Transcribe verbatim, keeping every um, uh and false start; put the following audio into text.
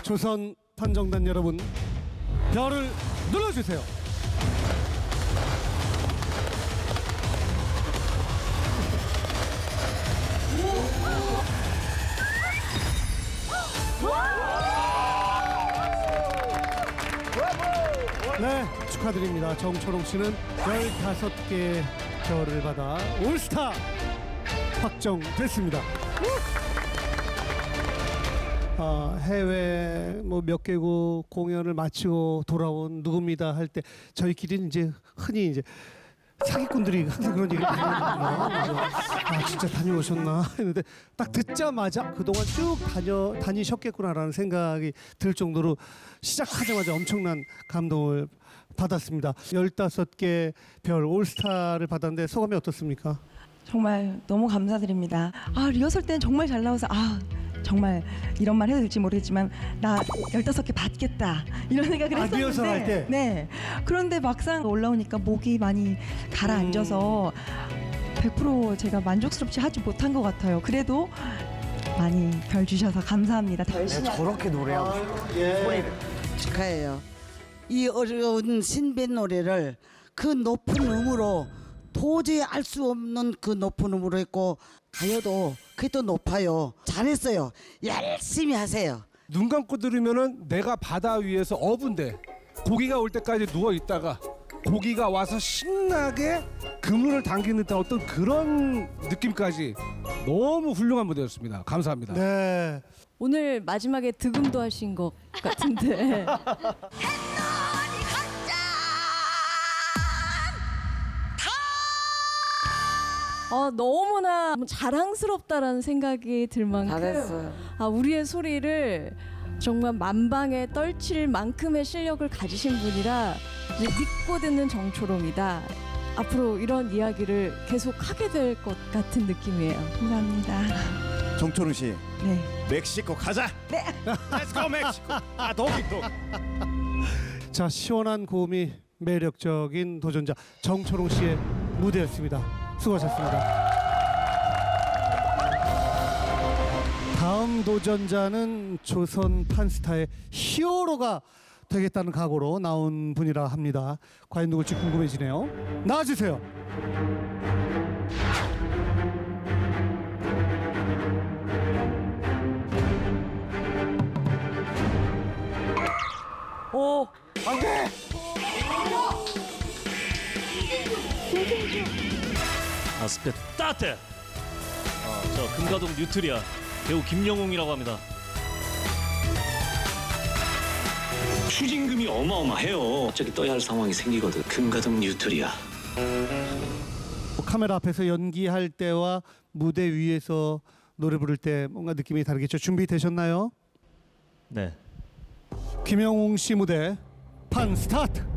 조선 판정단 여러분, 별을 눌러주세요. 네, 축하드립니다. 정초롱 씨는 열다섯 개 별을 받아 올스타 확정됐습니다. 아, 해외 뭐 몇 개국 공연을 마치고 돌아온 누굽니다 할 때 저희끼리는 이제 흔히 이제 사기꾼들이 항상 그런 얘기를 하거든요. 아, 진짜 다녀오셨나 했는데 딱 듣자마자 그동안 쭉 다녀 다니셨겠구나라는 생각이 들 정도로 시작하자마자 엄청난 감동을 받았습니다. 열다섯 개 별 올스타를 받았는데 소감이 어떻습니까? 정말 너무 감사드립니다. 아, 리허설 때는 정말 잘 나와서 아 정말 이런 말 해도 될지 모르겠지만 나 열다섯 개 받겠다 이런 생각을 아, 했었는데 리허설 할 때? 네. 그런데 막상 올라오니까 목이 많이 가라앉아서 백 퍼센트 제가 만족스럽지 하지 못한 것 같아요. 그래도 많이 별 주셔서 감사합니다. 더 열심히 네, 저렇게 노래하고 싶어. 예. 축하해요. 이 어려운 신비 노래를 그 높은 음으로 도저히 알 수 없는 그 높은 음으로 했고 가요도 그게 또 높아요. 잘했어요. 열심히 하세요. 눈 감고 들으면은 내가 바다 위에서 어부인데 고기가 올 때까지 누워 있다가 고기가 와서 신나게 그물을 당기는 듯한 어떤 그런 느낌까지 너무 훌륭한 무대였습니다. 감사합니다. 네. 오늘 마지막에 득음도 하신 것 같은데 어, 너무나 자랑스럽다라는 생각이 들 만큼 잘했어요. 아, 우리의 소리를 정말 만방에 떨칠 만큼의 실력을 가지신 분이라 이제 믿고 듣는 정초롱이다. 앞으로 이런 이야기를 계속 하게 될 것 같은 느낌이에요. 감사합니다. 정초롱 씨, 네. 멕시코 가자. 네. Let's go 멕시코. 아, 독일 독. 자, 시원한 고음이 매력적인 도전자 정초롱 씨의 무대였습니다. 수고하셨습니다. 다음 도전자는 조선 판스타의 히어로가 되겠다는 각오로 나온 분이라 합니다. 과연 누굴지 궁금해지네요. 나와주세요. 오, 안 돼! 아스페 따뜻해. 어, 저 금가동 뉴트리아 배우 김영웅이라고 합니다. 추징금이 어마어마해요. 갑자기 떠야 할 상황이 생기거든. 금가동 뉴트리아. 카메라 앞에서 연기할 때와 무대 위에서 노래 부를 때 뭔가 느낌이 다르겠죠. 준비되셨나요? 네. 김영웅 씨 무대 판 스타트.